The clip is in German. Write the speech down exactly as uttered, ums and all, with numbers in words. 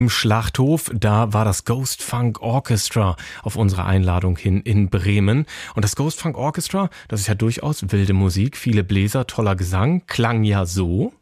Im Schlachthof, da war das Ghost Funk Orchestra auf unsere Einladung hin in Bremen. Und das Ghost Funk Orchestra, das ist ja durchaus wilde Musik, viele Bläser, toller Gesang, klang ja so.